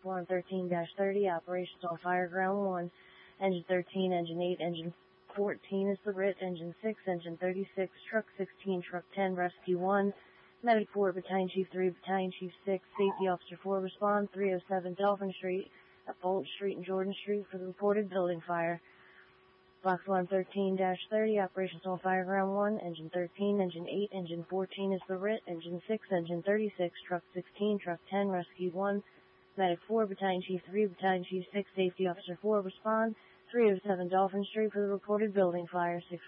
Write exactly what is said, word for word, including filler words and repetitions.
Alarm thirteen dash thirty, operations on fire, ground one. Engine thirteen, engine eight, engine fourteen is the R I T, engine six, engine thirty-six, truck sixteen, truck ten, rescue one. Medic four, Battalion Chief three, Battalion Chief six, Safety Officer four, respond three oh seven Dolphin Street, at Bolt Street and Jordan Street for the reported building fire. Box Alarm thirteen dash thirty, operations on fire, ground one. Engine thirteen, engine eight, engine fourteen is the R I T, engine six, engine thirty-six, truck sixteen, truck ten, rescue one. Medic four, Battalion Chief three, Battalion Chief six, Safety Officer four, respond three oh seven Dolphin Street for the reported building fire. six